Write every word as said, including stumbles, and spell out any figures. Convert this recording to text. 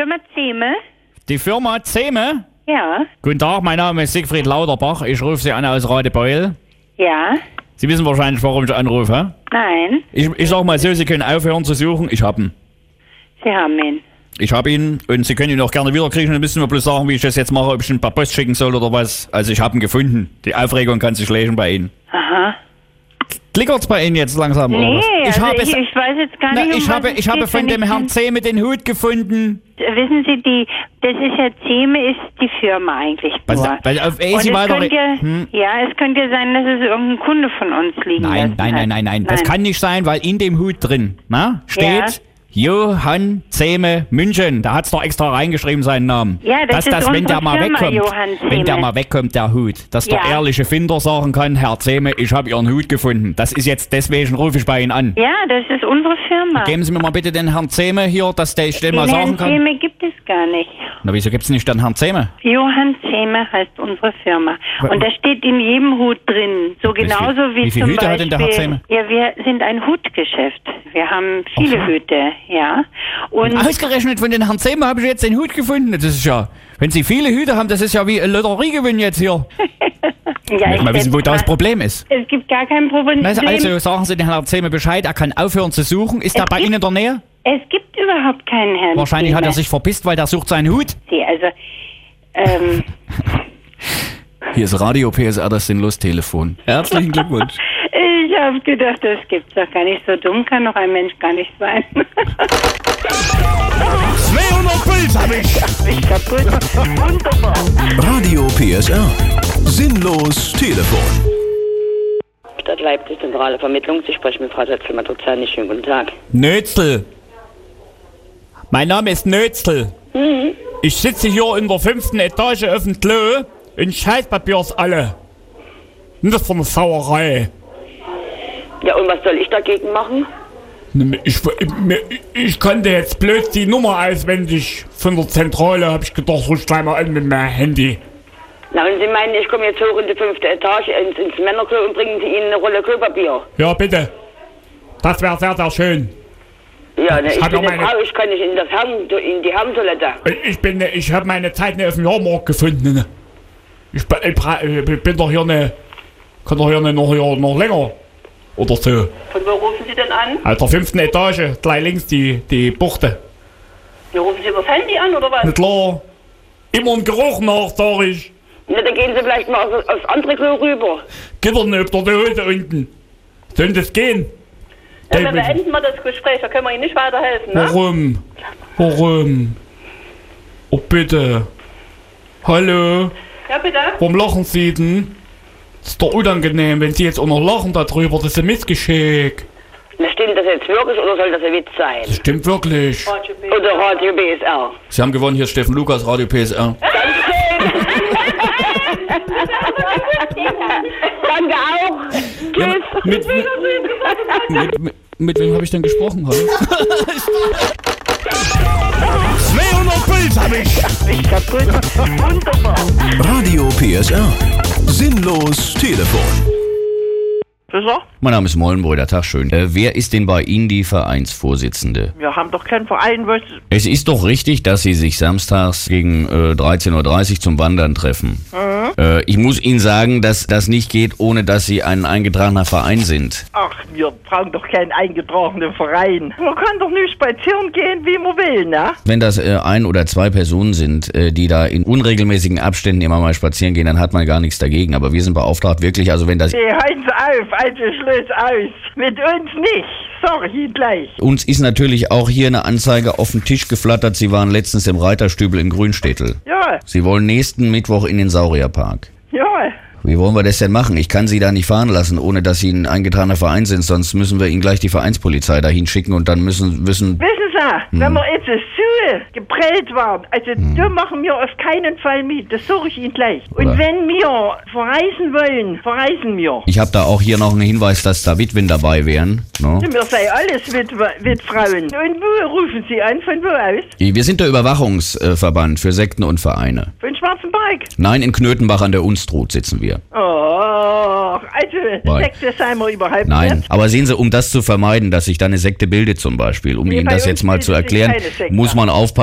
Firma Zehme? Die Firma Zehme? Ja. Guten Tag, mein Name ist Siegfried Lauterbach. Ich rufe Sie an aus Radebeul. Ja. Sie wissen wahrscheinlich, warum ich anrufe. Nein. Ich, ich sag mal so, Sie können aufhören zu suchen. Ich hab ihn. Sie haben ihn. Ich hab ihn und Sie können ihn auch gerne wiederkriegen. Dann müssen wir bloß sagen, wie ich das jetzt mache, ob ich ihn per Post schicken soll oder was. Also ich hab ihn gefunden. Die Aufregung kann sich lesen bei Ihnen. Aha. Klickert's bei Ihnen jetzt langsam, Nee, oder was? Ich, also habe ich, es, ich weiß jetzt gar na, nicht, um ich was habe, es ich habe geht, von wenn dem ich Herrn den- Zehme den Hut gefunden. Wissen Sie, die, das ist ja Zehme, ist die Firma eigentlich Was- nur. weil auf Und Easy es weiter- könnte ja, Hm? ja, es könnte ja sein, dass es irgendein Kunde von uns liegen Nein, lassen nein, hat. nein, nein, nein. Das kann nicht sein, weil in dem Hut drin, na, steht Johann Zehme München. Da hat's doch extra reingeschrieben, seinen Namen. Ja, das dass ist das, wenn unsere der mal Firma, wegkommt, Johann wenn der Zehme. mal wegkommt, der Hut, dass der Ja. ehrliche Finder sagen kann, Herr Zehme, ich habe Ihren Hut gefunden. Das ist jetzt, deswegen rufe ich bei Ihnen an. Ja, das ist unsere Firma. Geben Sie mir mal bitte den Herrn Zehme hier, dass der ich den Den mal sagen Herrn kann. Zehme gibt es gar nicht. Na, wieso gibt's nicht den Herrn Zehme? Johann Zehme heißt unsere Firma. Wa- Und da steht in jedem Hut drin. So Wie viel- genauso wie wie viele zum Hüte hat Beispiel... denn der Herr Zehme? Ja, wir sind ein Hutgeschäft. Wir haben viele Ach so. Hüte, ja. Und Ausgerechnet von den Herrn Zehme habe ich jetzt den Hut gefunden. Das ist ja, wenn Sie viele Hüte haben, das ist ja wie ein Lotteriegewinn jetzt hier. ja, Ich ich will mal wissen, wo schätze das mal, Problem ist. Es gibt gar kein Problem. Also, also sagen Sie den Herrn Zehme Bescheid, er kann aufhören zu suchen. Ist er Es bei gibt- Ihnen in der Nähe? Es gibt überhaupt keinen Herrn Wahrscheinlich Zehme. hat er sich verpisst, weil der sucht seinen Hut. Sie, also, ähm, Hier ist Radio P S R, das Sinnlos-Telefon. Herzlichen Glückwunsch. ich habe gedacht, das gibt's doch gar nicht. So dumm kann doch ein Mensch gar nicht sein. zweihundert Puls hab ich. Ich kaputt. Wunderbar. Radio P S R. Sinnlos Telefon. Stadt Leipzig, zentrale Vermittlung. Sie sprechen mit Frau Setzel-Matruzani. Schönen guten Tag. Nötzl. Mein Name ist Nötzl. Ich sitze hier in der fünften Etage auf dem Klo und Scheißpapier ist alle. Und das ist für eine Sauerei. Ja, und was soll ich dagegen machen? Ich, ich, ich konnte jetzt bloß die Nummer auswendig von der Zentrale, hab ich gedacht, ruf gleich mal an mit meinem Handy. Na, und Sie meinen, ich komme jetzt hoch in die fünfte Etage ins, ins Männerklo und bringen Sie Ihnen eine Rolle Klopapier? Ja, bitte. Das wäre sehr, sehr schön. Ja, ne, Ich ich hab bin ja eine meine- Frau, ich kann nicht in, das Herren, in die Herrentoilette. Ich bin, ich habe meine Zeit nicht auf dem Jahrmarkt gefunden. ne. Ich bin, ich bra- ich bin doch hier ne, kann doch hier ne, noch, hier noch länger. Oder so. Von wo rufen Sie denn an? Auf der fünften Etage, gleich links die, die Buchte. Ja, rufen Sie übers Handy an, oder was? Nicht klar. Immer ein Geruch nach, sag ich. Na, dann gehen Sie vielleicht mal aufs, aufs andere Klo rüber. Gittern auf der Hose unten. Soll das gehen? Ja, Hey, dann beenden wir das Gespräch, da können wir Ihnen nicht weiterhelfen, ne? Warum? Warum? Oh, bitte. Hallo? Ja, bitte? Warum lachen Sie denn? Das ist doch unangenehm, wenn Sie jetzt auch noch lachen darüber. Das ist ein Missgeschick. Na, stimmt das jetzt wirklich oder soll das ein Witz sein? Das stimmt wirklich. Radio B. Oder Radio B S R? Sie haben gewonnen, hier ist Steffen Lukas, Radio P S R. Danke auch. Ja, mit, mit, mit, mit, mit wem habe ich denn gesprochen? Hallo? zweihundert Puls hab ich! Ich kaputt. Wunderbar. Radio P S R. Sinnlos Telefon. Wieso? Mein Name ist Mollenbrüder, Tag schön. Äh, wer ist denn bei Ihnen die Vereinsvorsitzende? Wir haben doch keinen Verein, was... Es ist doch richtig, dass Sie sich samstags gegen äh, dreizehn Uhr dreißig zum Wandern treffen. Mhm. Äh, ich muss Ihnen sagen, dass das nicht geht, ohne dass Sie ein eingetragener Verein sind. Ach, wir brauchen doch keinen eingetragenen Verein. Man kann doch nicht spazieren gehen, wie man will, ne? Wenn das äh, ein oder zwei Personen sind, äh, die da in unregelmäßigen Abständen immer mal spazieren gehen, dann hat man gar nichts dagegen. Aber wir sind beauftragt wirklich, also wenn das... Hey, hören Sie auf, also Schluss aus. Mit uns nicht, sag ich Ihnen gleich. Uns ist natürlich auch hier eine Anzeige auf den Tisch geflattert. Sie waren letztens im Reiterstübel in Grünstädtel. Ja, Sie wollen nächsten Mittwoch in den Saurierpark. ja. Wie wollen wir das denn machen? Ich kann Sie da nicht fahren lassen, ohne dass Sie ein eingetragener Verein sind, sonst müssen wir Ihnen gleich die Vereinspolizei dahin schicken und dann müssen wissen... Wissen Sie, wenn wir jetzt so geprellt waren, also da machen wir auf keinen Fall mit, das sage ich Ihnen gleich. Und Oder? wenn wir verreisen wollen, verreisen wir. Ich habe da auch hier noch einen Hinweis, dass da Witwen dabei wären. No? Wir sei alles Witwe, Witfrauen. Und wo rufen Sie an? Von wo aus? Wir sind der Überwachungsverband für Sekten und Vereine. Von Schwarzenberg. Nein, in Knötenbach an der Unstrut sitzen wir. Oh, also Weil- Sekte sein wir überhaupt Nein, nicht. aber sehen Sie, um das zu vermeiden, dass sich da eine Sekte bildet zum Beispiel, um Nee, Ihnen bei das uns jetzt mal zu bildet sich erklären, keine Sekte. muss man aufpassen,